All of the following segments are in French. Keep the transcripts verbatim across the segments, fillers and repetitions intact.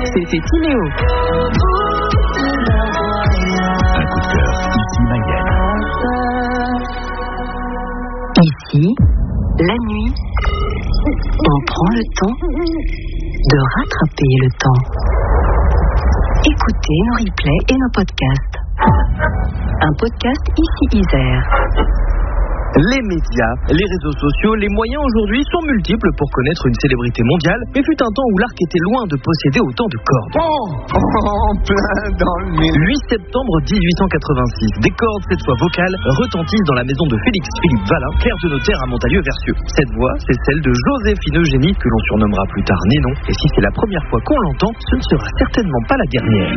c'était Timéo. Un coup de cœur, ici Mayenne. Ici, la nuit, on prend le temps de rattraper le temps. Écoutez nos replays et nos podcasts. Un podcast ici Isère. Les médias, les réseaux sociaux, les moyens aujourd'hui sont multiples pour connaître une célébrité mondiale, mais fut un temps où l'arc était loin de posséder autant de cordes. Oh, oh plein dans le mille. huit septembre dix-huit cent quatre-vingt-six, des cordes, cette fois vocales, retentissent dans la maison de Félix Philippe Valin, clerc de notaire à Montalieu-Versieux. Cette voix, c'est celle de Joséphine Eugénie, que l'on surnommera plus tard Ninon, et si c'est la première fois qu'on l'entend, ce ne sera certainement pas la dernière.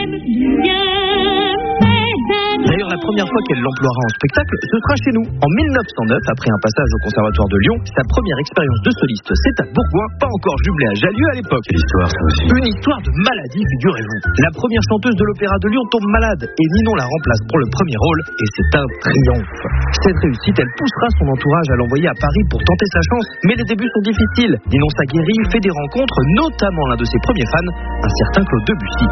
D'ailleurs, la première fois qu'elle l'emploiera en spectacle, ce sera chez nous. En mille neuf cent neuf, après un passage au Conservatoire de Lyon, sa première expérience de soliste, c'est à Bourgoin, pas encore jumelé à Jallieu à l'époque. Quelle histoire, ça aussi. Une histoire de maladie, figurez-vous. La première chanteuse de l'Opéra de Lyon tombe malade et Ninon la remplace pour le premier rôle et c'est un triomphe. Cette réussite, elle poussera son entourage à l'envoyer à Paris pour tenter sa chance, mais les débuts sont difficiles. Ninon s'aguerrit, fait des rencontres, notamment l'un de ses premiers fans, un certain Claude Debussy.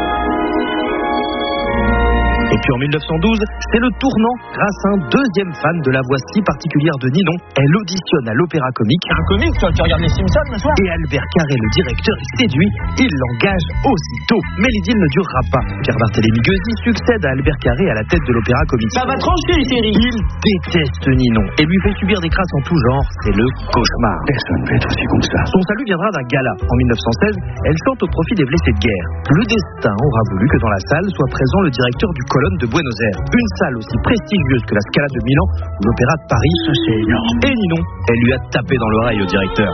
Et puis en mille neuf cent douze, c'est le tournant grâce à un deuxième fan de la voix si particulière de Ninon. Elle auditionne à l'Opéra Comique. Un comique, toi, tu regardes les Simpsons le soir? Et Albert Carré, le directeur, est séduit. Il l'engage aussitôt. Mais l'idylle ne durera pas. Pierre-Barthélemy Gueusy succède à Albert Carré à la tête de l'Opéra Comique. Ça va trancher les séries. Il déteste Ninon et lui fait subir des crasses en tout genre. C'est le cauchemar. Personne ne peut être aussi con que ça. Son salut viendra d'un gala. En mille neuf cent seize, elle chante au profit des blessés de guerre. Le destin aura voulu que dans la salle soit présent le directeur du Colonne de Buenos Aires. Une salle aussi prestigieuse que la Scala de Milan ou l'Opéra de Paris. Ça, c'est énorme. Et Ninon, elle lui a tapé dans l'oreille au directeur.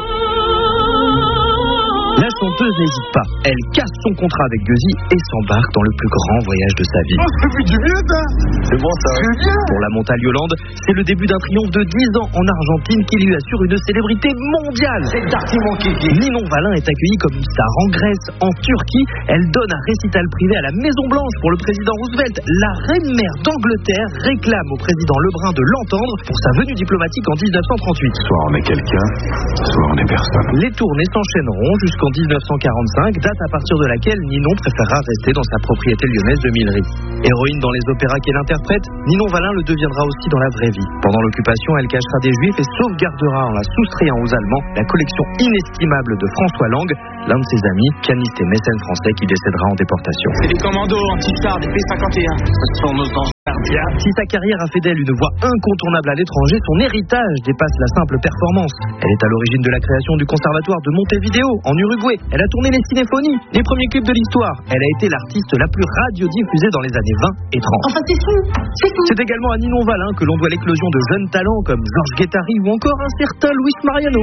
La chanteuse n'hésite pas. Elle casse son contrat avec Gueusy et s'embarque dans le plus grand voyage de sa vie. Oh, ça fait du bien, ça. C'est bon, ça. C'est bien. Pour la Montalieu-Hollande, c'est le début d'un triomphe de dix ans en Argentine qui lui assure une célébrité mondiale. C'est Darty mon kiki. Ninon Valin est accueillie comme une star en Grèce, en Turquie. Elle donne un récital privé à la Maison Blanche pour le président Roosevelt. La reine-mère d'Angleterre réclame au président Lebrun de l'entendre pour sa venue diplomatique en dix-neuf cent trente-huit. Soit on est quelqu'un, soit on est personne. Les tournées s'enchaîneront jusqu'en dix-neuf cent quarante-cinq, date à partir de laquelle Ninon préférera rester dans sa propriété lyonnaise de Millery. Héroïne dans les opéras qu'elle interprète, Ninon Valin le deviendra aussi dans la vraie vie. Pendant l'occupation, elle cachera des juifs et sauvegardera en la soustrayant aux Allemands la collection inestimable de François Lang, l'un de ses amis, pianiste et mécène français qui décédera en déportation. C'est des commandos anti-stars des P cinquante et un. Ce sont nos anges gardiens. Si sa carrière a fait d'elle une voix incontournable à l'étranger, son héritage dépasse la simple performance. Elle est à l'origine de la création du Conservatoire de Montevideo, en Uruguay. Elle a tourné les cinéphonies, les premiers clips de l'histoire. Elle a été l'artiste la plus radiodiffusée dans les années vingt et trente. Enfin, c'est fou, c'est fou. C'est également à Ninon Valin que l'on doit l'éclosion de jeunes talents comme Georges Guettari ou encore un certain Luis Mariano.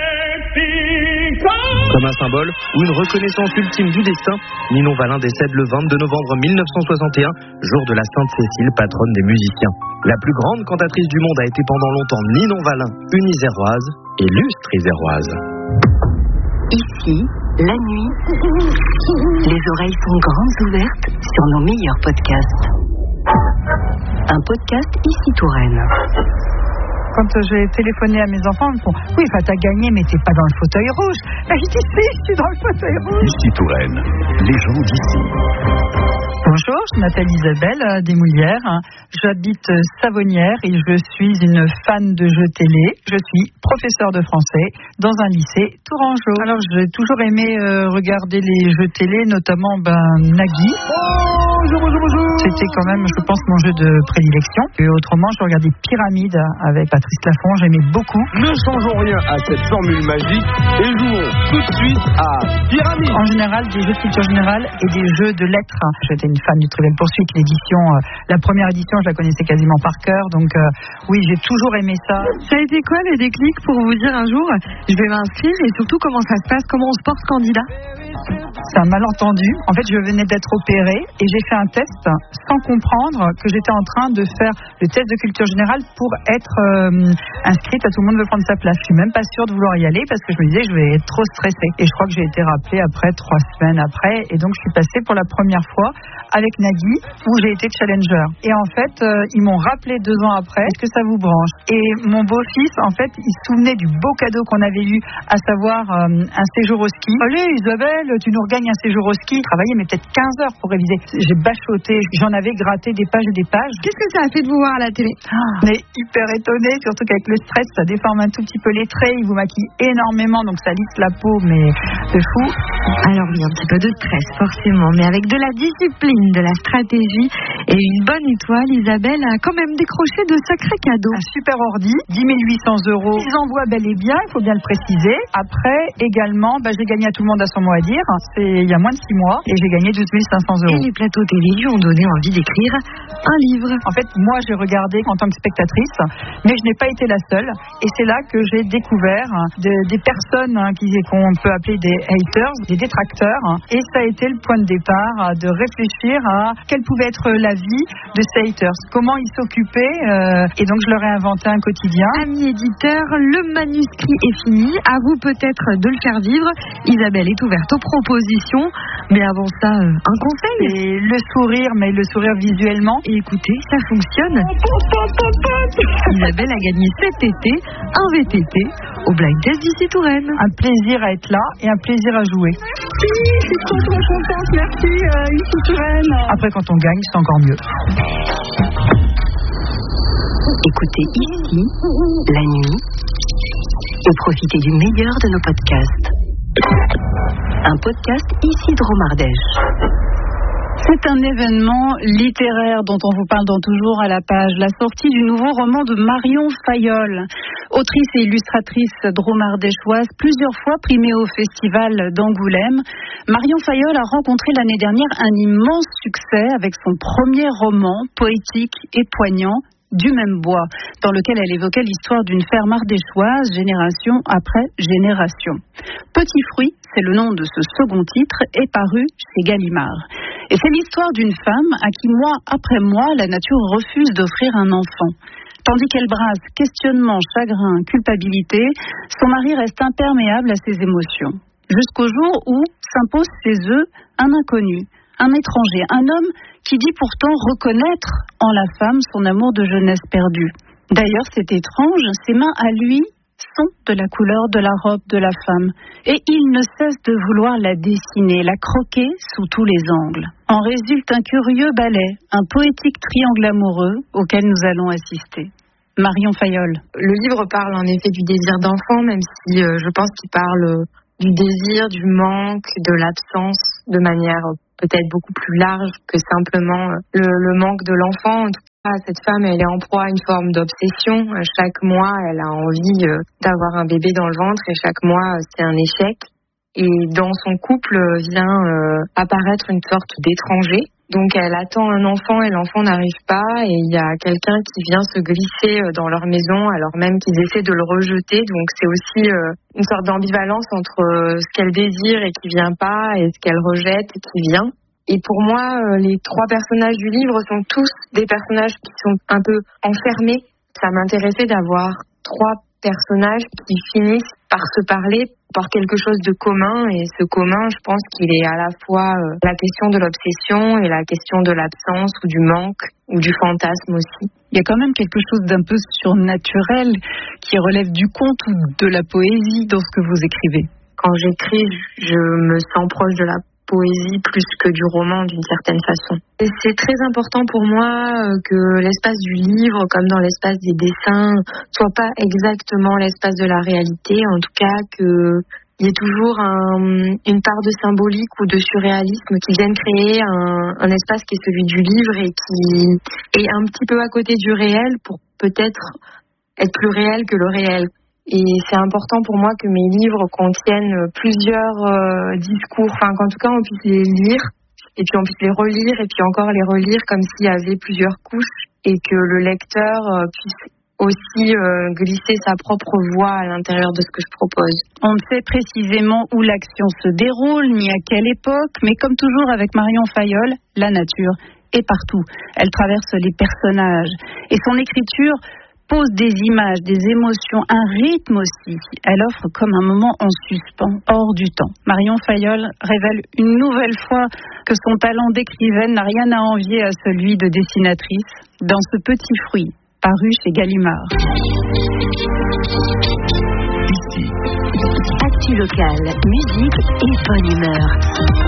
Comme un symbole ou une reconnaissance ultime du destin, Ninon Valin décède le vingt-deux novembre mille neuf cent soixante et un, jour de la Sainte Cécile, patronne des musiciens. La plus grande cantatrice du monde a été pendant longtemps Ninon Valin, une iséroise et lustre iséroise. Ici, la nuit, les oreilles sont grandes ouvertes sur nos meilleurs podcasts. Un podcast Ici Touraine. Quand j'ai téléphoné à mes enfants, ils me font « Oui, enfin, t'as gagné, mais t'es pas dans le fauteuil rouge. » Ben, je dis « Si, je suis dans le fauteuil rouge. » Ici Touraine, les gens d'ici. Bonjour, je m'appelle Isabelle euh, Desmoulières. J'habite euh, Savonnières et je suis une fan de jeux télé. Je suis professeure de français dans un lycée tourangeau. Alors, j'ai toujours aimé euh, regarder les jeux télé, notamment ben, Nagui. Bonjour, bonjour, bonjour. C'était quand même, je pense, mon jeu de prédilection. Et autrement, je regardais Pyramide avec Patrice Laffont, j'aimais beaucoup. Ne changeons rien à cette formule magique et jouons tout de suite à Pyramide. En général, des jeux de culture générale et des jeux de lettres. J'étais une fan du Trivial Poursuite, l'édition, euh, la première édition, je la connaissais quasiment par cœur. Donc euh, oui, j'ai toujours aimé ça. Ça a été quoi le déclic pour vous dire un jour, je vais m'inscrire et surtout comment ça se passe, comment on se porte candidat? C'est un malentendu. En fait, je venais d'être opérée et j'ai fait un test sans comprendre que j'étais en train de faire le test de culture générale pour être euh, inscrite à Tout le monde veut prendre sa place. Je suis même pas sûre de vouloir y aller parce que je me disais je vais être trop stressée. Et je crois que j'ai été rappelée après, trois semaines après. Et donc, je suis passée pour la première fois avec Nagui où j'ai été challenger. Et en fait, euh, ils m'ont rappelé deux ans après, est-ce que ça vous branche? Et mon beau-fils, en fait, il se souvenait du beau cadeau qu'on avait eu, à savoir euh, un séjour au ski. Allez Isabelle, Isabelle, tu nous regagnes un séjour au ski. J'ai travaillé mais peut-être quinze heures pour réviser. J'ai bachoté, j'en avais gratté des pages et des pages. Qu'est-ce que ça a fait de vous voir à la télé? On est hyper étonnés, surtout qu'avec le stress, ça déforme un tout petit peu les traits. Il vous maquille énormément, donc ça lisse la peau, mais c'est fou. Alors oui, un petit peu de stress, forcément, mais avec de la discipline, de la stratégie et une bonne étoile, Isabelle a quand même décroché de sacrés cadeaux. Un super ordi, dix mille huit cents euros. Ils envoient bel et bien, il faut bien le préciser. Après, également, bah, j'ai gagné à tout le monde à son mot à dire. C'est il y a moins de six mois et j'ai gagné douze mille cinq cents euros. Et les plateaux télé lui ont donné envie d'écrire un livre. En fait, moi, j'ai regardé en tant que spectatrice, mais je n'ai pas été la seule. Et c'est là que j'ai découvert de, des personnes hein, qui, qu'on peut appeler des haters, des détracteurs. Et ça a été le point de départ de réfléchir à quelle pouvait être la vie de ces haters, comment ils s'occupaient. Euh, et donc, je leur ai inventé un quotidien. Amis éditeurs, le manuscrit est fini. À vous peut-être de le faire vivre. Isabelle est ouverte aux propositions. Mais avant ça, un conseil. Et le sourire, mais le sourire visuellement. Et écoutez, ça fonctionne. Isabelle a gagné cet été un V T T au Blind Test d'I C I Touraine. Un plaisir à être là et un plaisir à jouer. Merci, je suis trop trop contente. Merci, euh, I C I Touraine. Après, quand on gagne, c'est encore mieux. Écoutez ici, la nuit, et profitez du meilleur de nos podcasts. Un podcast ici Dromardèche. C'est un événement littéraire dont on vous parle dans Toujours à la page, la sortie du nouveau roman de Marion Fayolle, autrice et illustratrice dromardéchoise, plusieurs fois primée au festival d'Angoulême. Marion Fayolle a rencontré l'année dernière un immense succès avec son premier roman poétique et poignant, Du même bois, dans lequel elle évoquait l'histoire d'une ferme ardéchoise, génération après génération. Petit fruit, c'est le nom de ce second titre, est paru chez Gallimard. Et c'est l'histoire d'une femme à qui, mois après mois, la nature refuse d'offrir un enfant. Tandis qu'elle brasse questionnement, chagrin, culpabilité, son mari reste imperméable à ses émotions. Jusqu'au jour où s'impose chez eux un inconnu, un étranger, un homme qui dit pourtant reconnaître en la femme son amour de jeunesse perdue. D'ailleurs, c'est étrange, ses mains à lui sont de la couleur de la robe de la femme, et il ne cesse de vouloir la dessiner, la croquer sous tous les angles. En résulte un curieux ballet, un poétique triangle amoureux auquel nous allons assister. Marion Fayolle. Le livre parle en effet du désir d'enfant, même si euh, je pense qu'il parle du désir, du manque, de l'absence, de manière peut-être beaucoup plus large que simplement le, le manque de l'enfant. En tout cas, cette femme, elle est en proie à une forme d'obsession. Chaque mois, elle a envie d'avoir un bébé dans le ventre et chaque mois, c'est un échec. Et dans son couple vient euh, apparaître une sorte d'étranger. Donc elle attend un enfant et l'enfant n'arrive pas et il y a quelqu'un qui vient se glisser dans leur maison alors même qu'ils essaient de le rejeter. Donc c'est aussi euh, une sorte d'ambivalence entre euh, ce qu'elle désire et qui vient pas et ce qu'elle rejette et qui vient. Et pour moi, euh, les trois personnages du livre sont tous des personnages qui sont un peu enfermés. Ça m'intéressait d'avoir trois personnages qui finissent par se parler, par quelque chose de commun, et ce commun, je pense qu'il est à la fois euh, la question de l'obsession et la question de l'absence ou du manque ou du fantasme aussi. Il y a quand même quelque chose d'un peu surnaturel qui relève du conte ou de la poésie dans ce que vous écrivez. Quand j'écris, je me sens proche de la poésie plus que du roman d'une certaine façon. Et c'est très important pour moi que l'espace du livre, comme dans l'espace des dessins, soit pas exactement l'espace de la réalité, en tout cas que il y ait toujours un, une part de symbolique ou de surréalisme qui vienne créer un, un espace qui est celui du livre et qui est un petit peu à côté du réel pour peut-être être plus réel que le réel. Et c'est important pour moi que mes livres contiennent plusieurs euh, discours, enfin qu'en tout cas on puisse les lire, et puis on puisse les relire, et puis encore les relire comme s'il y avait plusieurs couches, et que le lecteur euh, puisse aussi euh, glisser sa propre voix à l'intérieur de ce que je propose. On ne sait précisément où l'action se déroule, ni à quelle époque, mais comme toujours avec Marion Fayolle, la nature est partout. Elle traverse les personnages, et son écriture pose des images, des émotions, un rythme aussi. Elle offre comme un moment en suspens, hors du temps. Marion Fayolle révèle une nouvelle fois que son talent d'écrivaine n'a rien à envier à celui de dessinatrice dans ce petit fruit, paru chez Gallimard. Ici, À Actu locale, musique et bonne humeur.